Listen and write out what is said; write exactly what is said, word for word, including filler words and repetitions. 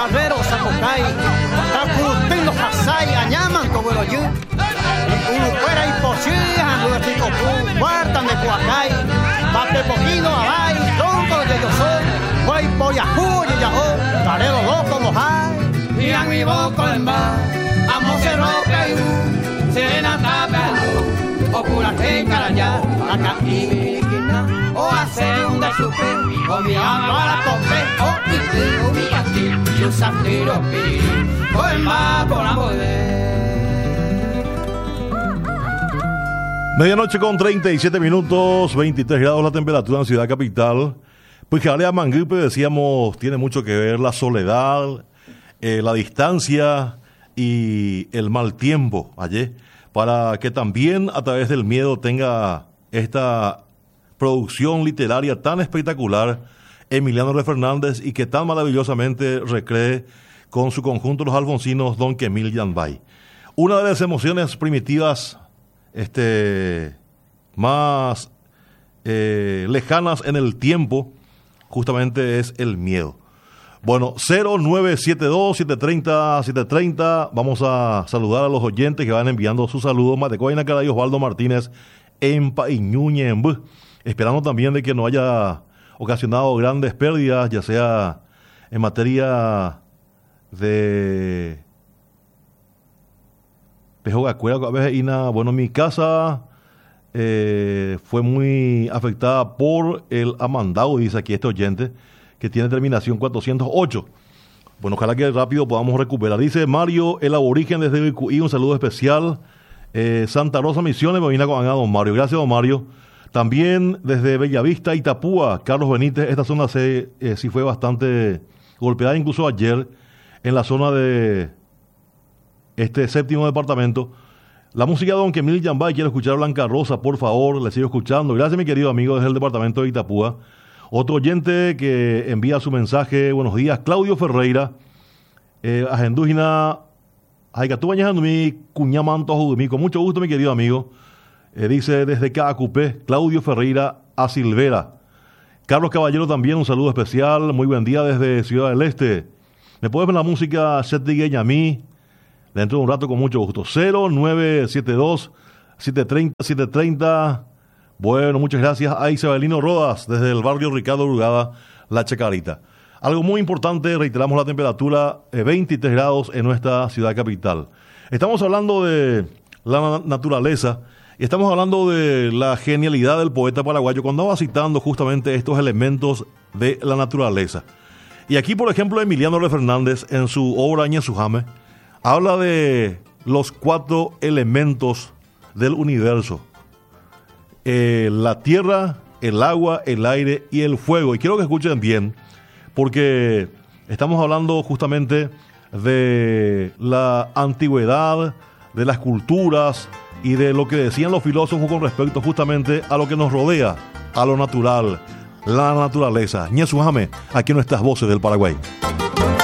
Calvero, Zapucay, Tacutengo, Hasay, Añaman, Cogueroyú, Urucuera y Pochía, Luerticopú, Huartan de Cuacay, Batepoquino, Abay, Tronco de Yosol, Guaypoyajú, Yayajó, Carero Loco, Mojay, y a mi boca en bar, Amo Cerro Caibú, Serena Tapalú, Ocurate Carayá, Acaí, o hacer un desupe, o mi ama la compré, o mi o mi aquí, yo safiro pi, o el mar por la poder. Medianoche con treinta y siete minutos, veintitrés grados la temperatura en Ciudad Capital. Pues Jalea Manguipe, decíamos, tiene mucho que ver la soledad, eh, la distancia y el mal tiempo allí, para que también a través del miedo tenga esta producción literaria tan espectacular Emiliano R. Fernández y que tan maravillosamente recree con su conjunto Los Alfonsinos Don Quemil Yanbay. Una de las emociones primitivas este, más eh, lejanas en el tiempo justamente es el miedo. Bueno, cero nueve siete dos, siete tres cero, siete tres cero. Vamos a saludar a los oyentes que van enviando sus saludos. Matecoina Caray, Osvaldo Martínez en Paiñuñembú, esperando también de que no haya ocasionado grandes pérdidas, ya sea en materia de Pejogacuera. Bueno, mi casa eh, fue muy afectada por el amandao, dice aquí este oyente, que tiene terminación cuatrocientos ocho. Bueno, ojalá que rápido podamos recuperar. Dice Mario, el aborigen desde el Cuí, un saludo especial. Eh, Santa Rosa Misiones, me vine con a don Mario. Gracias, don Mario. También desde Bellavista, Itapúa, Carlos Benítez. Esta zona se, eh, sí fue bastante golpeada, incluso ayer, en la zona de este séptimo departamento. La música de Don Quemil Yanbay, quiero escuchar a Blanca Rosa, por favor, le sigo escuchando. Gracias, mi querido amigo, desde el departamento de Itapúa. Otro oyente que envía su mensaje, buenos días, Claudio Ferreira, eh, Agendúgina, Aicatú Bañajandumí, Cuñamanto Ajudumí, con mucho gusto, mi querido amigo. Eh, dice desde Cacupé, Claudio Ferreira a Silvera. Carlos Caballero también, un saludo especial, muy buen día desde Ciudad del Este. ¿Me puedes ver la música Setigueña a mí? Dentro de un rato con mucho gusto. cero nueve siete dos, siete tres cero, siete tres cero. Bueno, muchas gracias a Isabelino Rodas, desde el barrio Ricardo Brugada, La Chacarita. Algo muy importante, reiteramos la temperatura, eh, veintitrés grados en nuestra ciudad capital. Estamos hablando de la naturaleza y estamos hablando de la genialidad del poeta paraguayo cuando va citando justamente estos elementos de la naturaleza. Y aquí, por ejemplo, Emiliano R. Fernández, en su obra Ñezujame, habla de los cuatro elementos del universo. Eh, la tierra, el agua, el aire y el fuego. Y quiero que escuchen bien, porque estamos hablando justamente de la antigüedad, de las culturas y de lo que decían los filósofos con respecto justamente a lo que nos rodea, a lo natural, la naturaleza. Ñezujame, aquí en nuestras voces del Paraguay.